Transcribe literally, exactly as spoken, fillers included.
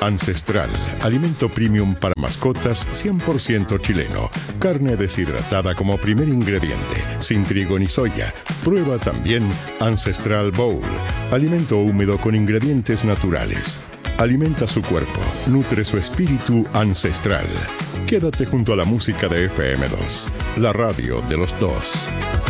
Ancestral, alimento premium para mascotas cien por ciento chileno. Carne deshidratada como primer ingrediente, sin trigo ni soya. Prueba también Ancestral Bowl, alimento húmedo con ingredientes naturales. Alimenta su cuerpo, nutre su espíritu ancestral. Quédate junto a la música de F M dos, la radio de los dos.